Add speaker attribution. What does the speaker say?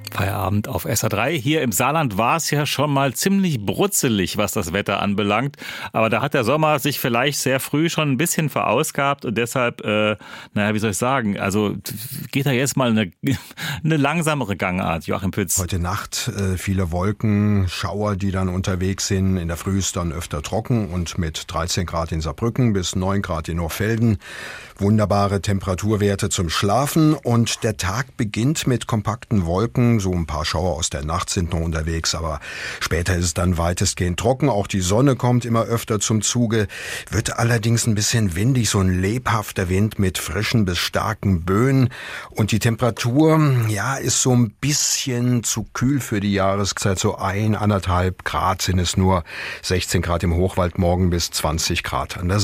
Speaker 1: Feierabend auf SA3. Hier im Saarland war es ja schon mal ziemlich brutzelig, was das Wetter anbelangt. Aber da hat der Sommer sich vielleicht sehr früh schon ein bisschen verausgabt und deshalb, wie soll ich sagen, also geht da jetzt mal eine langsamere Gangart, Joachim Pütz.
Speaker 2: Heute Nacht viele Wolken, Schauer, die dann unterwegs sind. In der Früh ist dann öfter trocken und mit 13 Grad in Saarbrücken bis 9 Grad in Hochfelden. Wunderbare Temperaturwerte zum Schlafen und der Tag beginnt mit kompakten Wolken. So ein paar Schauer aus der Nacht sind noch unterwegs, aber später ist es dann weitestgehend trocken. Auch die Sonne kommt immer öfter zum Zuge, wird allerdings ein bisschen windig, so ein lebhafter Wind mit frischen bis starken Böen. Und die Temperatur, ist so ein bisschen zu kühl für die Jahreszeit. So 1,5 Grad sind es nur, 16 Grad im Hochwald morgen bis 20 Grad an der